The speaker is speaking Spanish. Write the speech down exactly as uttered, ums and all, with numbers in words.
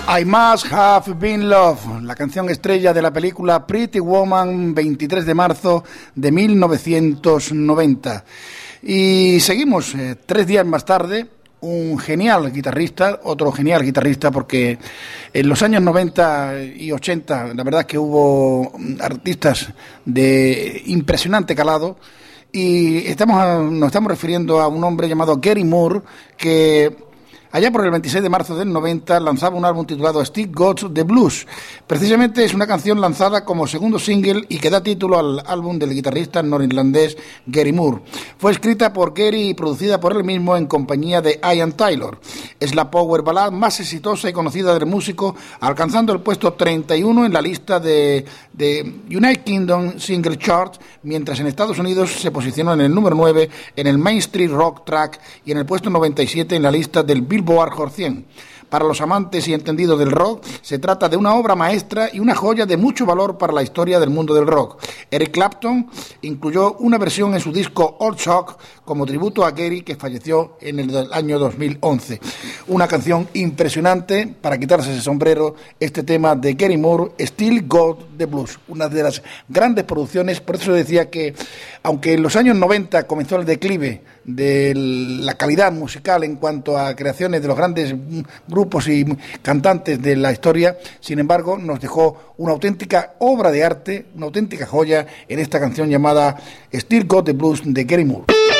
I Must Have Been Love, la canción estrella de la película Pretty Woman, veintitrés de marzo de mil novecientos noventa. Y seguimos, eh, tres días más tarde, un genial guitarrista, otro genial guitarrista, porque en los años noventa y ochenta, la verdad es que hubo artistas de impresionante calado, y estamos a, nos estamos refiriendo a un hombre llamado Gary Moore, que allá por el veintiséis de marzo del noventa lanzaba un álbum titulado Still Got the Blues. Precisamente es una canción lanzada como segundo single y que da título al álbum del guitarrista norirlandés Gary Moore. Fue escrita por Gary y producida por él mismo en compañía de Ian Taylor. Es la power ballad más exitosa y conocida del músico, alcanzando el puesto treinta y uno en la lista de, de United Kingdom Single Chart, mientras en Estados Unidos se posicionó en el número nueve en el Main Street Rock Track y en el puesto noventa y siete en la lista del Billboard Hot cien. Para los amantes y entendidos del rock, se trata de una obra maestra y una joya de mucho valor para la historia del mundo del rock. Eric Clapton incluyó una versión en su disco Old Shock como tributo a Gary, que falleció en el año dos mil once. Una canción impresionante para quitarse ese sombrero, este tema de Gary Moore, Still Got the Blues, una de las grandes producciones. Por eso decía que, aunque en los años noventa comenzó el declive de la calidad musical en cuanto a creaciones de los grandes grupos y cantantes de la historia, sin embargo nos dejó una auténtica obra de arte, una auténtica joya en esta canción llamada Still Got the Blues de Gary Moore.